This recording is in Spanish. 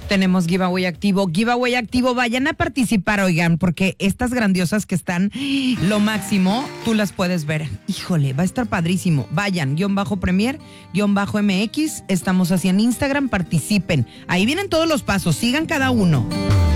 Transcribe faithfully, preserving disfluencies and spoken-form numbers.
Tenemos giveaway activo, giveaway activo, vayan a participar, oigan, porque estas grandiosas que están lo máximo, tú las puedes ver. Híjole, va a estar padrísimo. Vayan, guión bajo premier, guión bajo mx, estamos así en Instagram, participen. Ahí vienen todos los pasos, sigan cada uno.